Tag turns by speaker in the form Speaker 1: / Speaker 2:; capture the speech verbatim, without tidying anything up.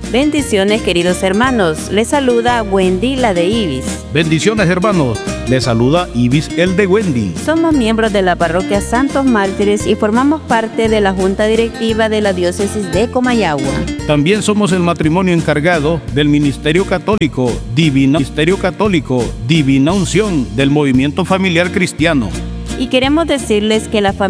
Speaker 1: Bendiciones, queridos hermanos. Les saluda Wendy, la de Ibis.
Speaker 2: Bendiciones, hermanos. Les saluda Ibis, el de Wendy.
Speaker 1: Somos miembros de la parroquia Santos Mártires y formamos parte de la junta directiva de la diócesis de Comayagua.
Speaker 2: También somos el matrimonio encargado del Ministerio Católico Divina, Ministerio Católico Divina Unción del Movimiento Familiar Cristiano.
Speaker 1: Y queremos decirles que la familia